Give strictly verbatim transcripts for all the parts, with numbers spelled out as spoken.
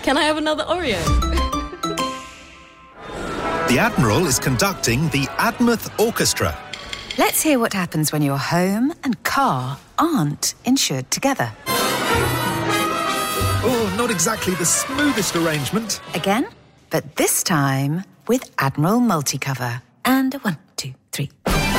Can I have another Oreo? The Admiral is conducting the Admouth Orchestra. Let's hear what happens when your home and car aren't insured together. Oh, not exactly the smoothest arrangement. Again, but this time with Admiral Multicover. And a one, two, three.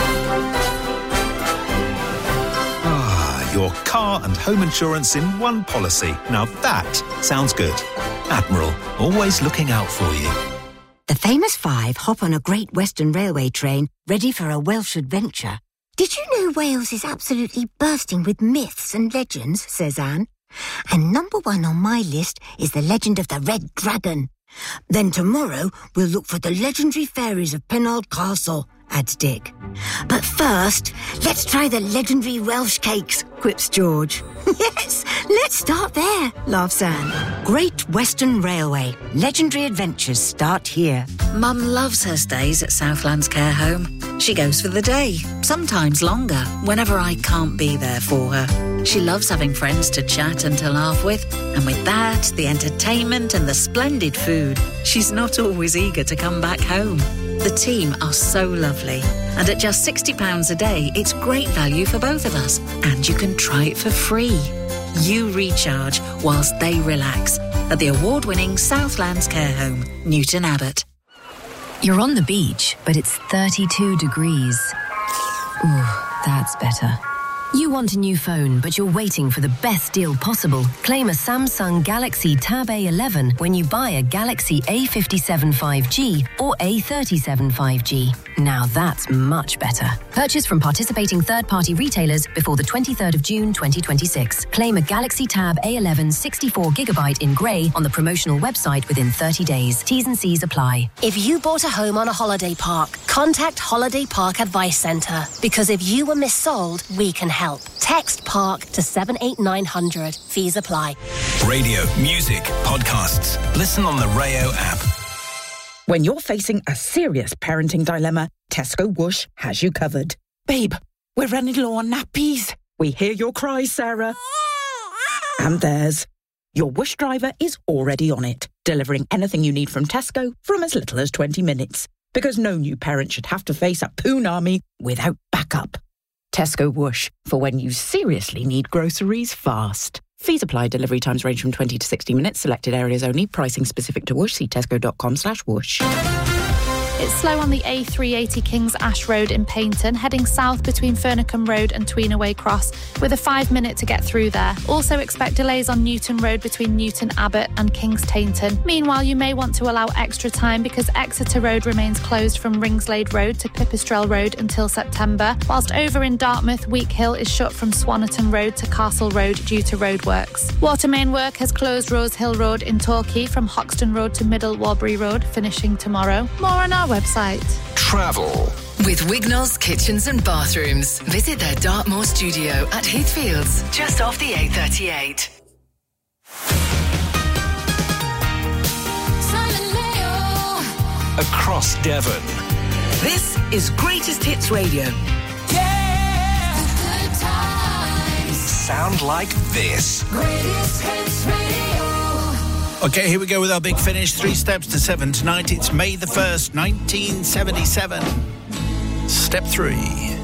Ah, your car and home insurance in one policy. Now that sounds good. Admiral, always looking out for you. The famous five hop on a Great Western Railway train ready for a Welsh adventure. Did you know Wales is absolutely bursting with myths and legends, says Anne? And number one on my list is the legend of the Red Dragon. Then tomorrow we'll look for the legendary fairies of Penarth Castle, adds Dick. But first, let's try the legendary Welsh cakes, quips George. Yes, let's start there, laughs Anne. Great Western Railway. Legendary adventures start here. Mum loves her stays at Southlands Care Home. She goes for the day, sometimes longer, whenever I can't be there for her. She loves having friends to chat and to laugh with, and with that, the entertainment and the splendid food, she's not always eager to come back home. The team are so lovely, and at just sixty pounds a day, it's great value for both of us, and you can try it for free. You recharge whilst they relax at the award-winning Southlands Care Home, Newton Abbot. You're on the beach, but it's thirty-two degrees. Ooh, that's better. You want a new phone, but you're waiting for the best deal possible. Claim a Samsung Galaxy Tab A eleven when you buy a Galaxy A fifty-seven five G or A thirty-seven five G. Now that's much better. Purchase from participating third-party retailers before the twenty-third of June twenty twenty-six. Claim a Galaxy Tab A eleven sixty-four gigabyte in grey on the promotional website within thirty days. T's and C's apply. If you bought a home on a holiday park, contact Holiday Park Advice Centre. Because if you were missold, we can help. Text PARK to seven eight nine hundred. Fees apply. Radio, music, podcasts. Listen on the Rayo app. When you're facing a serious parenting dilemma, Tesco Whoosh has you covered. Babe, we're running low on nappies. We hear your cries, Sarah. And theirs. Your Whoosh driver is already on it, delivering anything you need from Tesco from as little as twenty minutes. Because no new parent should have to face a poon army without backup. Tesco Whoosh, for when you seriously need groceries fast. Fees apply. Delivery times range from twenty to sixty minutes. Selected areas only. Pricing specific to Whoosh. See tesco.com slash whoosh. It's slow on the A three eighty Kings Ash Road in Paignton, heading south between Fernicombe Road and Tweenaway Cross, with a five minute to get through there. Also expect delays on Newton Road between Newton Abbot and Kings Tainton. Meanwhile, you may want to allow extra time because Exeter Road remains closed from Ringslade Road to Pipistrel Road until September, whilst over in Dartmouth, Week Hill is shut from Swannerton Road to Castle Road due to roadworks. Water main work has closed Rose Hill Road in Torquay from Hoxton Road to Middle Warbury Road, finishing tomorrow. More on our website. Travel. With Wignall's Kitchens and Bathrooms. Visit their Dartmoor studio at Heathfields, just off the A thirty-eight. Across Devon. This is Greatest Hits Radio. Yeah! Good times. Sound like this. Greatest Hits Radio. Okay, here we go with our big finish. Three steps to seven tonight. It's May the first, nineteen seventy-seven. Step three.